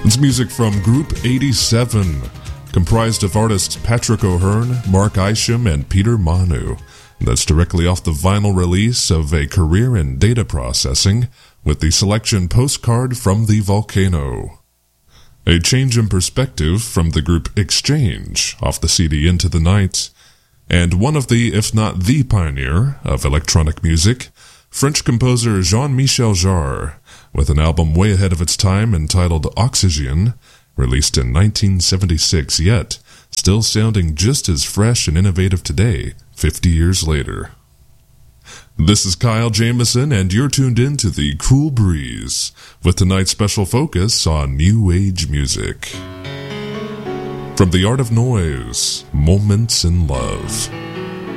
It's music from Group 87, comprised of artists Patrick O'Hearn, Mark Isham, and Peter Manu. That's directly off the vinyl release of A Career in Data Processing, with the selection Postcard from the Volcano. A change in perspective from the group Exchange, off the CD Into the Night, and one of the, if not the pioneer, of electronic music, French composer Jean-Michel Jarre, with an album way ahead of its time entitled Oxygen, released in 1976, yet still sounding just as fresh and innovative today, 50 years later. This is Kyle Jamison, and you're tuned in to The Cool Breeze, with tonight's special focus on New Age music. From The Art of Noise, Moments in Love.